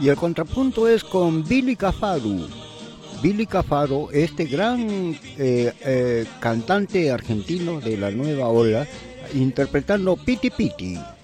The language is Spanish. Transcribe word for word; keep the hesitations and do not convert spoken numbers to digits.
Y el contrapunto es con Billy Cafaro. Billy Cafaro, este gran eh, eh, cantante argentino de la nueva ola, interpretando Piti Piti.